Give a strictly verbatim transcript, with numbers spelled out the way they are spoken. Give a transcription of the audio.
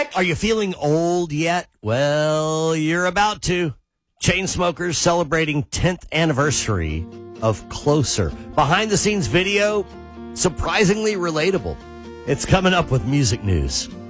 back. Are you feeling old yet? Well, you're about to. Chainsmokers celebrating tenth anniversary of Closer. Behind-the-scenes video, surprisingly relatable. It's coming up with music news.